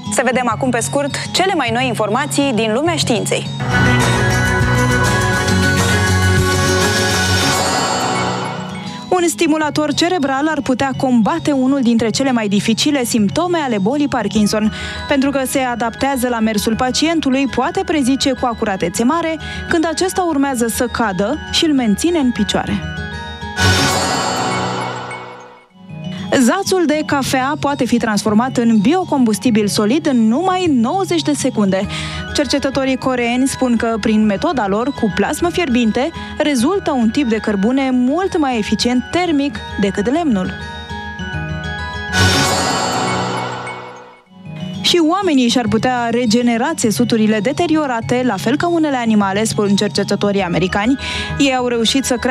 Să vedem acum pe scurt cele mai noi informații din lumea științei. Un stimulator cerebral ar putea combate unul dintre cele mai dificile simptome ale bolii Parkinson. Pentru că se adaptează la mersul pacientului, poate prezice cu acuratețe mare când acesta urmează să cadă și îl menține în picioare. Zațul de cafea poate fi transformat în biocombustibil solid în numai 90 de secunde. Cercetătorii coreeni spun că prin metoda lor cu plasmă fierbinte rezultă un tip de cărbune mult mai eficient termic decât lemnul. Și oamenii și-ar putea regenera țesuturile deteriorate, la fel ca unele animale, spun cercetătorii americani. Ei au reușit să